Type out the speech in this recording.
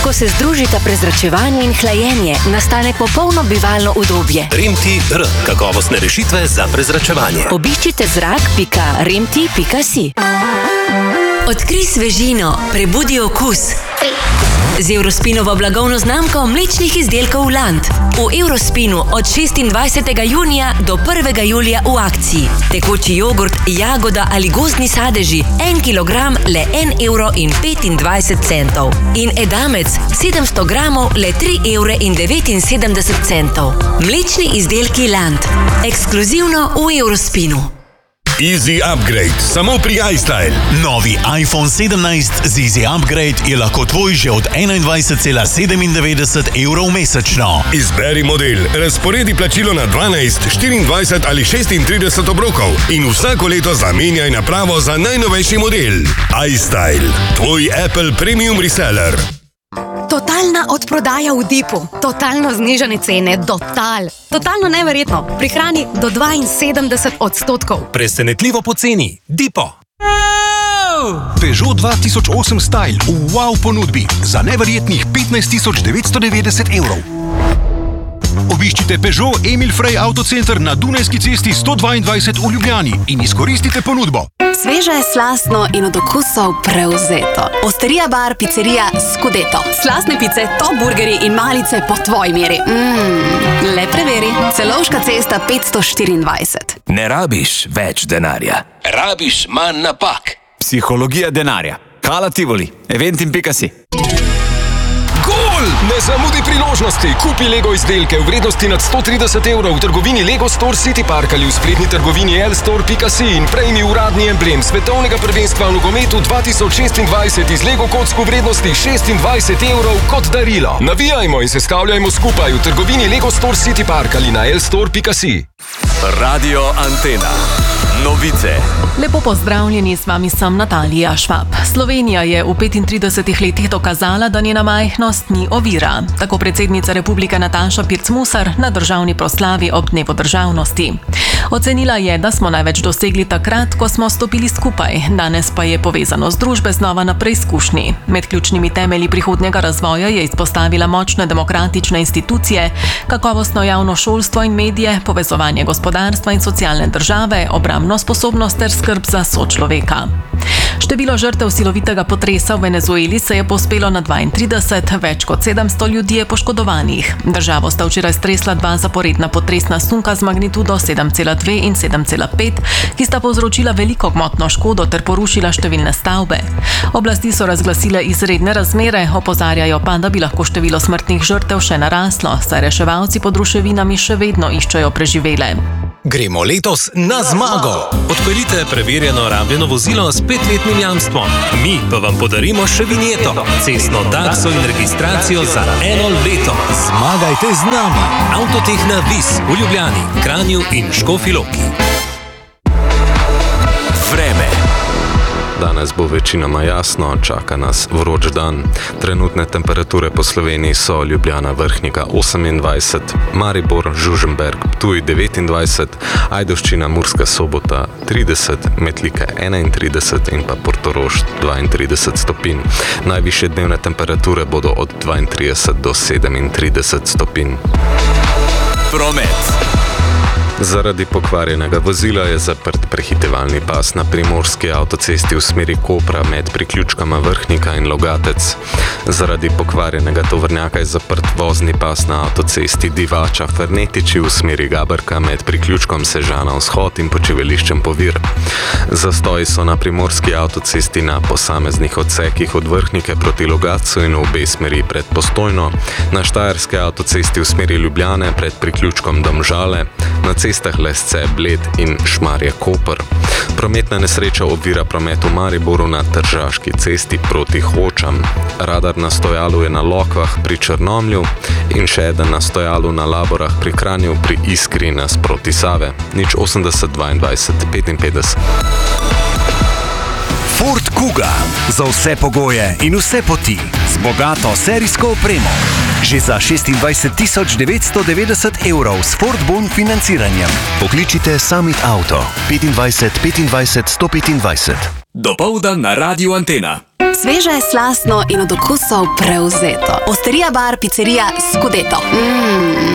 Ko se združita prezračevanje in hlajenje, nastane popolno bivalno udobje. Remti-R. Kakovostne rešitve za prezračevanje. Obiščite zrak.remti.si. Odkrij svežino, prebudi okus. Z Eurospinovo blagovno znamko mlečnih izdelkov Land. V Eurospinu od 26. junija do 1. julija v akciji. Tekoči jogurt, jagoda ali gozdni sadeži 1 kilogram le 1,25 €. In edamec 700 gramov le 3,79 €. Mlečni izdelki Land. Ekskluzivno v Eurospinu. Easy Upgrade, samo pri iStyle. Novi iPhone 17 z Easy Upgrade je lahko tvoj že od 21,97 € mesečno. Izberi model, razporedi plačilo na 12, 24 ali 36 obrokov in vsako leto zamenjaj napravo za najnovejši model. iStyle, tvoj Apple Premium Reseller. Totalna odprodaja v Dipu. Totalno znižane cene. Totalno neverjetno. Prihrani do 72%. Presenetljivo poceni. Dipo. Peugeot 2008 Style v wow ponudbi za neverjetnih 15.990 €. Obiščite Peugeot Emil Frey Autocenter na Dunajski cesti 122 v Ljubljani in izkoristite ponudbo. Sveže, slastno in od okusov prevzeto. Osterija bar, pizzerija Scudetto. Slastne pice, top burgeri in malice po tvoji meri. Le preveri. Celovška cesta 524. Ne rabiš več denarja. Rabiš manj napak. Psihologija denarja. Hala Tivoli. Eventim.si. Ne zamudi priložnosti. Kupi Lego izdelke v vrednosti nad 130 € v trgovini Lego Store City Park ali v spletni trgovini lstore.si in prejmi uradni emblem svetovnega prvenstva v nogometu 2026 iz Lego kock v vrednosti 26 € kot darilo. Navijajmo in se stavljajmo skupaj v trgovini Lego Store City Park ali na lstore.si. Radio Antena. Novice. Lepo pozdravljeni, z vami sem Natalija Švab. Slovenija je v 35 letih dokazala, da njena majhnost ni ovira. Tako predsednica republike Nataša Pirc-Musar na državni proslavi ob dnevu državnosti. Ocenila je, da smo največ dosegli takrat, ko smo stopili skupaj. Danes pa je povezanost družbe znova na preizkušnji. Med ključnimi temelji prihodnjega razvoja je izpostavila močne demokratične institucije, kakovostno javno šolstvo in medije, povezovanje gospodarstva in socialne države, obrambno sposobnost ter skrb za sočloveka. Število žrtev silovitega potresa v Venezueli se je povzpelo na 32, več kot 700 ljudi je poškodovanih. Državo sta včeraj stresla dva zaporedna potresna sunka z magnitudo 7,2 in 7,5, ki sta povzročila veliko gmotno škodo ter porušila številne stavbe. Oblasti so razglasile izredne razmere, opozarjajo pa, da bi lahko število smrtnih žrtev še naraslo, saj reševalci pod ruševinami še vedno iščejo preživele. Gremo letos na zmago. Odpeljite preverjeno rabljeno vozilo s 5-letnim jamstvom. Mi pa vam podarimo še vinjeto, cestno takso in registracijo za 1 leto. Zmagajte z nami. Avtotehna Vis v Ljubljani, Kranju in Škofji Loki. Vreme. Danes bo večinoma jasno, čaka nas vroč dan. Trenutne temperature po Sloveniji so Ljubljana Vrhnika 28, Maribor, Žužemberk, Ptuj 29, Ajdovščina, Murska Sobota 30, Metlika 31 in pa Portorož 32 stopinj. Najvišje dnevne temperature bodo od 32 do 37 stopinj. Promet. Zaradi pokvarjenega vozila je zaprt prehitevalni pas na primorski avtocesti v smeri Kopra med priključkama Vrhnika in Logatec. Zaradi pokvarjenega tovornjaka je zaprt vozni pas na avtocesti Divača Fernetiči v smeri Gabrka med priključkom Sežana Vzhod in počivališčem Povir. Zastoji so na primorski avtocesti na posameznih odsekih od Vrhnike proti Logatcu in v obe smeri pred Postojno, na štajerske avtocesti v smeri Ljubljane pred priključkom Domžale, na cestah Lesce, Bled in Šmarje Koper. Prometna nesreča ovira promet v Mariboru na Tržaški cesti proti Hočam. Radar na stojalu je na Lokvah pri Črnomlju in še eden na stojalu na Laborah pri Kranju pri Iskri nasproti Save. 080 22 55. Ford Kuga. Za vse pogoje in vse poti. Z bogato serijsko opremo. Že za 26.990 € s Ford Bon financiranjem. Pokličite Summit Auto 25 25 125. Dopoldan na Radiu Antena. Sveže, slastno in od okusov prevzeto. Osterija bar, picerija Scudetto.